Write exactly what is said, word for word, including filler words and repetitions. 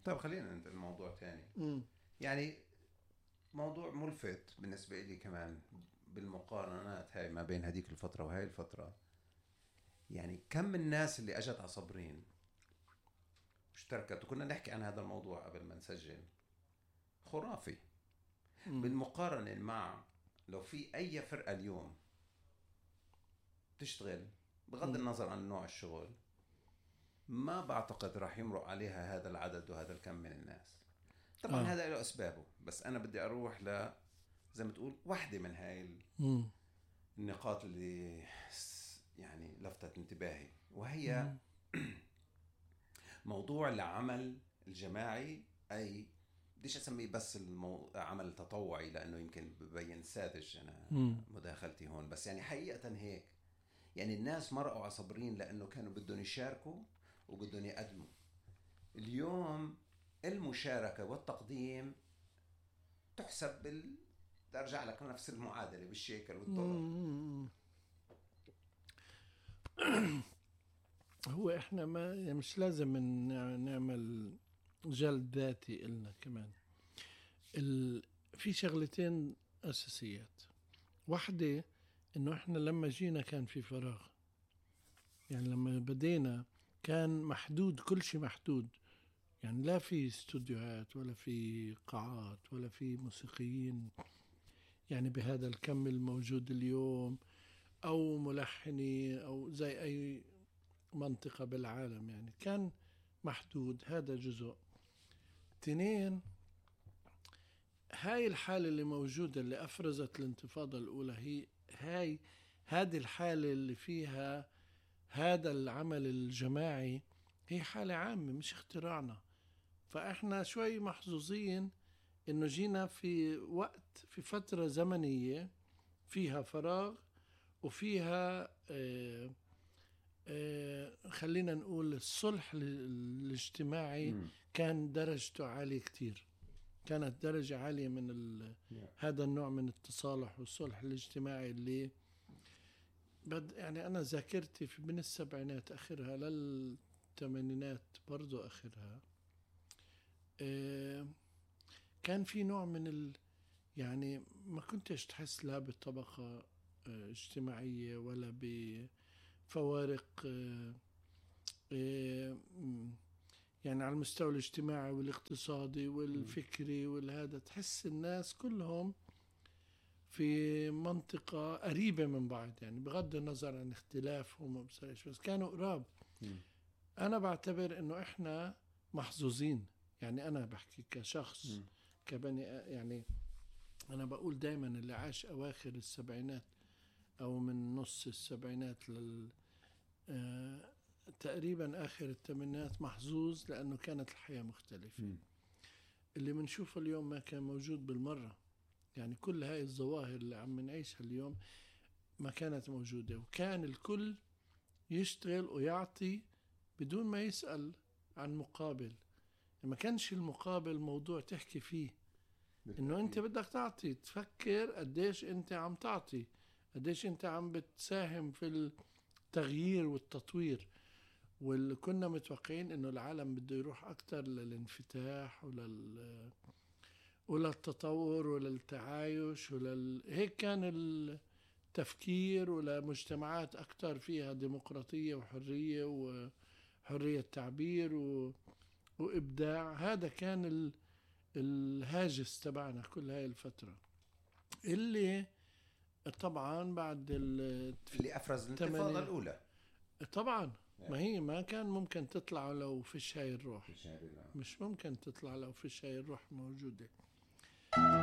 طيب خلينا ننتقل الموضوع تاني. م. يعني موضوع ملفت بالنسبة لي كمان بالمقارنات هاي ما بين هديك الفترة وهاي الفترة. يعني كم من الناس اللي اجت على صبرين اشتركت، وكنا نحكي عن هذا الموضوع قبل ما نسجل، خرافي. م. بالمقارنة مع لو في اي فرقة اليوم تشتغل بغض م. النظر عن نوع الشغل، ما بعتقد راح يمرق عليها هذا العدد وهذا الكم من الناس. طبعا آه. هذا له أسبابه، بس أنا بدي أروح ل زي ما تقول واحدة من هاي النقاط اللي يعني لفتت انتباهي، وهي موضوع العمل الجماعي. أي بديش أسميه بس المو... عمل تطوعي لأنه يمكن ببين ساذج أنا مم. مداخلتي هون، بس يعني حقيقة هيك. يعني الناس مرقوا على صبرين لأنه كانوا بدهم يشاركوا وبدهم يقدموا. اليوم المشاركة والتقديم تحسب بال ترجع لك نفس المعادلة بالشيكل والدولار. هو احنا ما مش لازم نعمل جلد ذاتي إلنا كمان. ال... في شغلتين أساسيات. واحدة إنه احنا لما جينا كان في فراغ، يعني لما بدينا كان محدود، كل شيء محدود، يعني لا في استوديوهات ولا في قاعات ولا في موسيقيين يعني بهذا الكم الموجود اليوم، أو ملحني أو زي أي منطقة بالعالم. يعني كان محدود، هذا جزء. تنين، هاي الحالة اللي موجودة اللي أفرزت الانتفاضة الأولى، هي هاي هذه الحالة اللي فيها هذا العمل الجماعي، هي حالة عامة مش اختراعنا. فإحنا شوي محظوظين إنه جينا في وقت، في فترة زمنية فيها فراغ وفيها آه آه خلينا نقول الصلح الاجتماعي م. كان درجته عالية كتير، كانت درجة عالية من yeah. هذا النوع من التصالح والصلح الاجتماعي اللي بد يعني أنا ذاكرتي في من السبعينات آخرها للثمانينات برضو آخرها آه كان في نوع من ال يعني ما كنتش تحس لا بطبقة آه اجتماعية ولا بفوارق آه آه يعني على المستوى الاجتماعي والاقتصادي والفكري والهذا. تحس الناس كلهم في منطقة قريبة من بعض، يعني بغض النظر عن اختلافهم بس كانوا قراب. أنا بعتبر إنه إحنا محظوظين، يعني أنا بحكي كشخص م. كبني، يعني أنا بقول دايما اللي عاش أواخر السبعينات أو من نص السبعينات لل آه تقريبا آخر الثمانينات محظوظ، لأنه كانت الحياة مختلفة. م. اللي منشوفه اليوم ما كان موجود بالمرة. يعني كل هاي الظواهر اللي عم نعيشها اليوم ما كانت موجودة، وكان الكل يشتغل ويعطي بدون ما يسأل عن مقابل. ما كانش المقابل موضوع تحكي فيه، إنه أنت بدك تعطي، تفكر قديش أنت عم تعطي، قديش أنت عم بتساهم في التغيير والتطوير. واللي كنا متوقعين إنه العالم بده يروح أكتر للانفتاح ولل وللتطور وللتعايش ولل... هيك كان التفكير، ولمجتمعات أكتر فيها ديمقراطية وحرية وحرية تعبير و... وإبداع. هذا كان ال... الهاجس تبعنا كل هاي الفترة، اللي طبعا بعد ال... اللي أفرز الانتفاضة الأولى طبعا ما هي ما كان ممكن تطلع لو فيش هاي الروح، مش ممكن تطلع لو فيش هاي الروح موجودة.